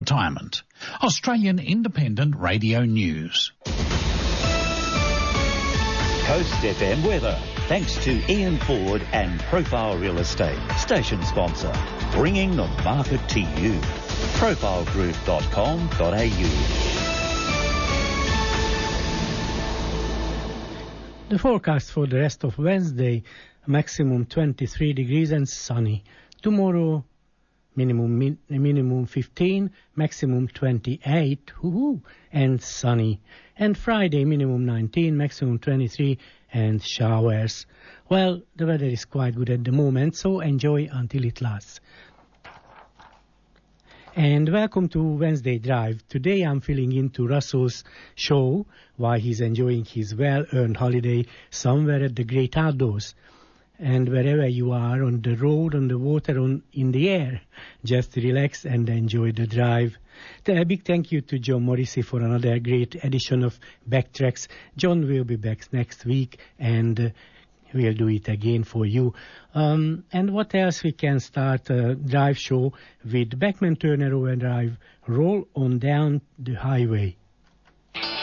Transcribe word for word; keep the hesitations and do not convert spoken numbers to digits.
retirement. Australian Independent Radio News. Coast F M weather. Thanks to Ian Ford and Profile Real Estate, station sponsor, bringing the market to you. profile group dot com dot a u. The forecast for the rest of Wednesday, maximum twenty-three degrees and sunny. Tomorrow, minimum min, minimum fifteen, maximum twenty-eight, woohoo, and sunny. And Friday, minimum nineteen, maximum twenty-three, and showers. Well, the weather is quite good at the moment, so enjoy until it lasts. And welcome to Wednesday Drive. Today I'm filling into Russell's show while he's enjoying his well-earned holiday somewhere at the great outdoors. And wherever you are, on the road, on the water, on in the air, just relax and enjoy the drive. A big thank you to John Morrissey for another great edition of Backtracks. John will be back next week and uh, we'll do it again for you. Um, and what else? We can start a drive show with Beckman Turner Overdrive, Roll On Down the Highway.